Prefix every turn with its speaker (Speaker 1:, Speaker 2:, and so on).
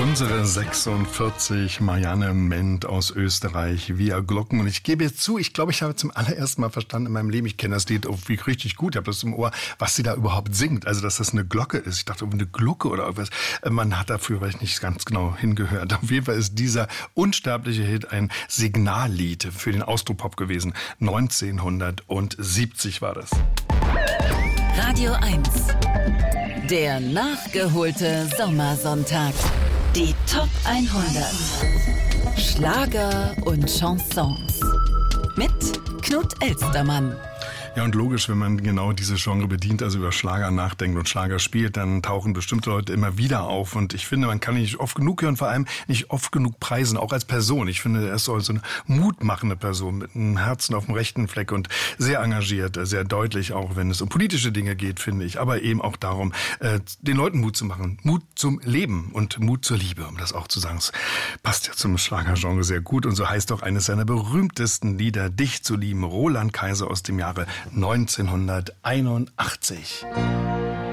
Speaker 1: Unsere 46, Marianne Ment aus Österreich, via Glocken. Und ich gebe jetzt zu, ich glaube, ich habe zum allerersten Mal verstanden in meinem Leben, ich kenne das Lied wie richtig gut, ich habe das im Ohr, was sie da überhaupt singt. Also, dass das eine Glocke ist. Ich dachte, eine Glucke oder irgendwas. Man hat dafür vielleicht nicht ganz genau hingehört. Auf jeden Fall ist dieser unsterbliche Hit ein Signallied für den Austropop gewesen. 1970 war das.
Speaker 2: Radio 1. Der nachgeholte Sommersonntag. Die Top 100. Schlager und Chansons. Mit Knut Elstermann.
Speaker 1: Ja, und logisch, wenn man genau diese Genre bedient, also über Schlager nachdenkt und Schlager spielt, dann tauchen bestimmte Leute immer wieder auf. Und ich finde, man kann ihn nicht oft genug hören, vor allem nicht oft genug preisen, auch als Person. Ich finde, er ist so eine mutmachende Person mit einem Herzen auf dem rechten Fleck und sehr engagiert, sehr deutlich, auch wenn es um politische Dinge geht, finde ich. Aber eben auch darum, den Leuten Mut zu machen. Mut zum Leben und Mut zur Liebe, um das auch zu sagen. Es passt ja zum Schlagergenre sehr gut. Und so heißt auch eines seiner berühmtesten Lieder, Dich zu lieben, Roland Kaiser aus dem Jahre 1981.